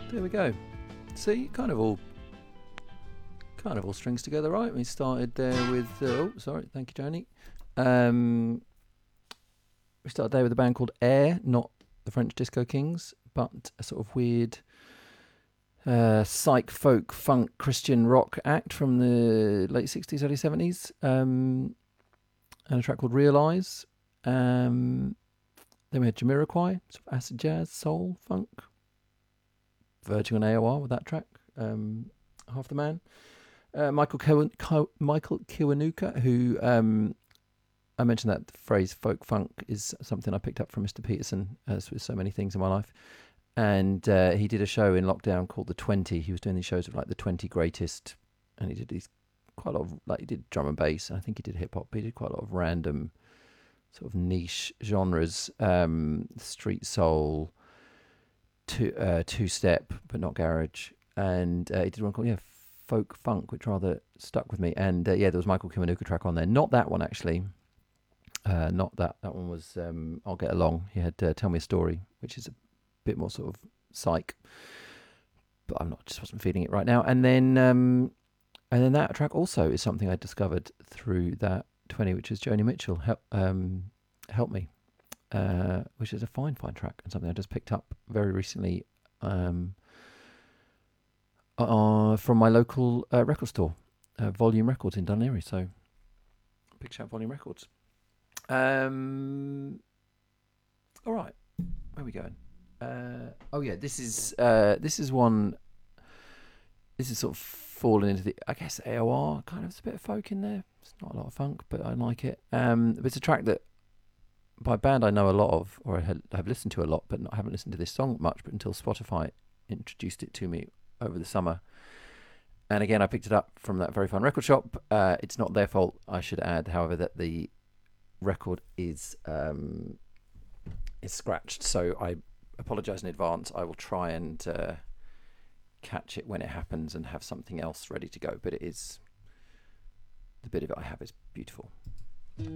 There we go. See, kind of all strings together, right? We started there with thank you, Tony. We started there with a band called Air, not the French Disco Kings, but a sort of weird psych folk funk Christian rock act from the late 60s, early 70s, and a track called Realise. Then we had Jamiroquai, sort of acid jazz, soul, funk, verging on AOR with that track, Half the Man. Michael Kiwanuka, who I mentioned that phrase folk funk is something I picked up from Mr. Peterson, as with so many things in my life. And he did a show in lockdown called The 20. He was doing these shows of like the 20 greatest, and he did these quite a lot of, like, he did drum and bass. I think he did hip hop. He did quite a lot of random sort of niche genres, street soul, two-step, but not garage. And he did one called folk funk, which rather stuck with me. And there was Michael Kiwanuka track on there. Not that one, actually. Not that. That one was I'll Get Along. He had Tell Me a Story, which is a bit more sort of psych, but just wasn't feeling it right now. And then that track also is something I discovered through that 20, which is Joni Mitchell, Help Me, which is a fine track, and something I just picked up very recently from my local record store, Volume Records in Dunleary. So big shout, Volume Records. All right, where are we going? This is one. This is sort of falling into the, I guess, AOR kind of. There's a bit of folk in there. It's not a lot of funk, but I like it. But it's a track that by a band I know a lot of, or I have listened to a lot, but I haven't listened to this song much. But until Spotify introduced it to me over the summer, and again I picked it up from that very fun record shop. It's not their fault, I should add, however, that the record is scratched. So I apologise in advance. I will try and catch it when it happens and have something else ready to go. But it is, the bit of it I have is beautiful.